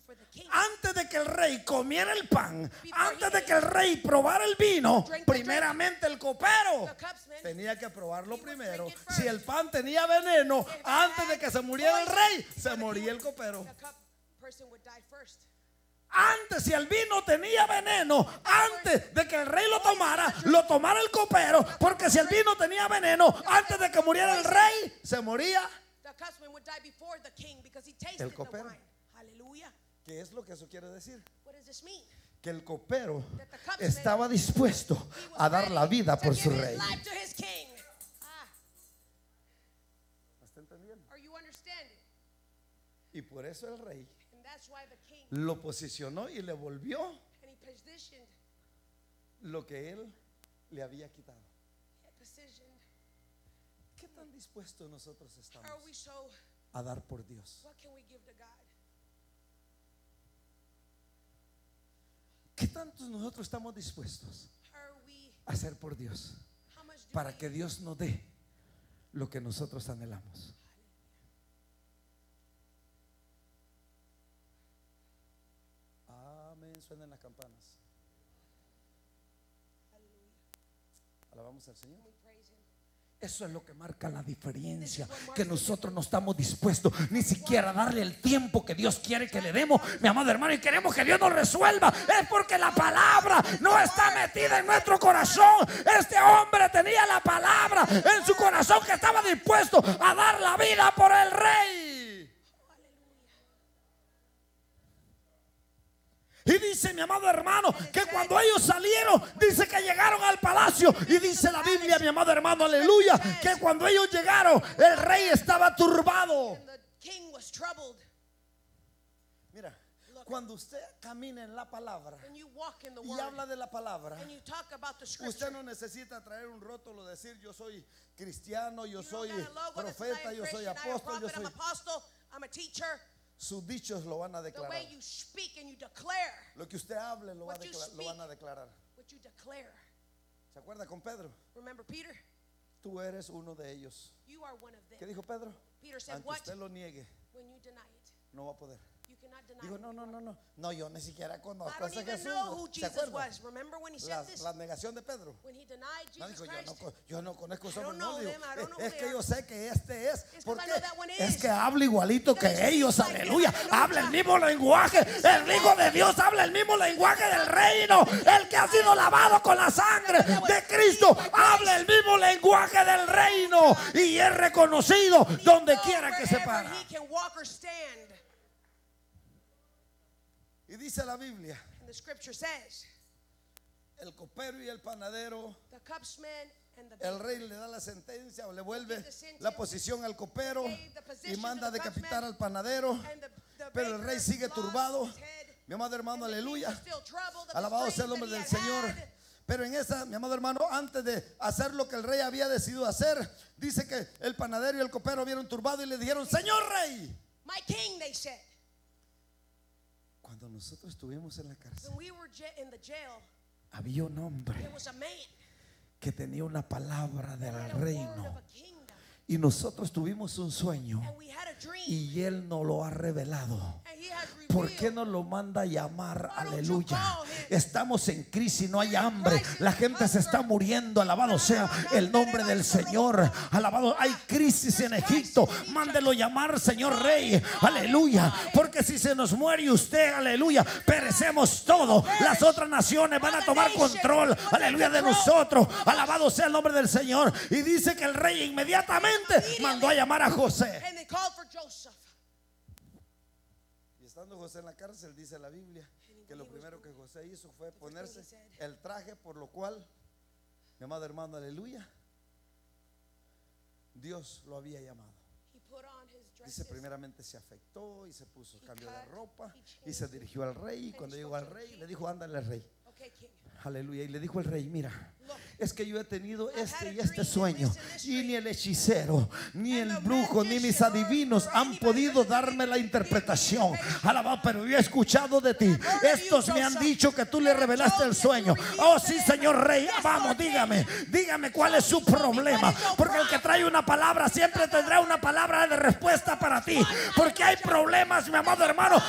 antes de que el rey comiera el pan, antes de que el rey probara el vino, primeramente el copero tenía que probarlo primero. Si el pan tenía veneno, antes de que se muriera el rey, se moría el copero. Antes, si el vino tenía veneno, antes de que el rey lo tomara el copero, porque si el vino tenía veneno, antes de que muriera el rey, se moría el copero. ¿Qué es lo que eso quiere decir? Que el copero estaba dispuesto a dar la vida por su rey. ¿Me está entendiendo? Y por eso el rey lo posicionó y le volvió lo que él le había quitado. ¿Qué tan dispuestos nosotros estamos a dar por Dios? ¿Qué tantos nosotros estamos dispuestos a hacer por Dios para que Dios nos dé lo que nosotros anhelamos? Amén. Suenan las campanas. Alabamos al Señor. Eso es lo que marca la diferencia, que nosotros no estamos dispuestos ni siquiera a darle el tiempo que Dios quiere que le demos, mi amado hermano, y queremos que Dios nos resuelva. Es porque la palabra no está metida en nuestro corazón. Este hombre tenía la palabra en su corazón, que estaba dispuesto a dar la vida por el rey. Y dice, mi amado hermano, que cuando ellos salieron, dice que llegaron al palacio. Y dice la Biblia, mi amado hermano, aleluya, que cuando ellos llegaron, el rey estaba turbado. Mira, cuando usted camina en la palabra y habla de la palabra, usted no necesita traer un rótulo, decir yo soy cristiano, yo soy profeta, yo soy apóstol, yo soy... Sus dichos lo van a declarar. Lo que usted hable lo van a declarar. ¿Se acuerda con Pedro? Tú eres uno de ellos. ¿Qué dijo Pedro? Aunque usted lo niegue, no va a poder. Digo, no, yo ni siquiera conozco a ese Jesús. ¿Se acuerda? La negación de Pedro. No dijo, yo no conozco a ese hombre. No, dijo, es que yo sé que este es. ¿Por qué? Es que habla igualito que ellos, aleluya. Habla el mismo lenguaje. El Hijo de Dios habla el mismo lenguaje del reino. El que ha sido lavado con la sangre de Cristo habla el mismo lenguaje del reino y es reconocido donde quiera que se para. Y dice la Biblia, el copero y el panadero, el rey le da la sentencia o le vuelve la posición al copero y manda decapitar al panadero, pero el rey sigue turbado. Mi amado hermano, aleluya, alabado sea el nombre del Señor. Pero en esa, mi amado hermano, antes de hacer lo que el rey había decidido hacer, dice que el panadero y el copero vieron turbado y le dijeron, Señor rey. Cuando nosotros estuvimos en la cárcel, había un hombre que tenía una palabra del reino. Y nosotros tuvimos un sueño y él nos lo ha revelado. ¿Por qué nos lo manda a llamar? Aleluya. Estamos en crisis, no hay hambre. La gente se está muriendo. Alabado sea el nombre del Señor. Alabado. Hay crisis en Egipto. Mándelo llamar, Señor Rey. Aleluya. Porque si se nos muere usted, aleluya, perecemos todos. Las otras naciones van a tomar control, aleluya, de nosotros. Alabado sea el nombre del Señor. Y dice que el rey inmediatamente mandó a llamar a José. Y estando José en la cárcel, dice la Biblia que lo primero que José hizo fue ponerse el traje por lo cual, mi amado hermano, aleluya, Dios lo había llamado. Dice, primeramente se afectó y se puso, cambió de ropa y se dirigió al rey. Y cuando llegó al rey, le dijo, ándale al rey. Aleluya. Y le dijo el rey, mira, es que yo he tenido este y este sueño, y ni el hechicero, ni el brujo, ni mis adivinos han podido darme la interpretación. Alabado, pero yo he escuchado de ti. Estos me han dicho que tú le revelaste el sueño. Oh sí, señor rey, vamos, dígame cuál es su problema. Porque el que trae una palabra siempre tendrá una palabra de respuesta para ti. Porque hay problemas, mi amado hermano,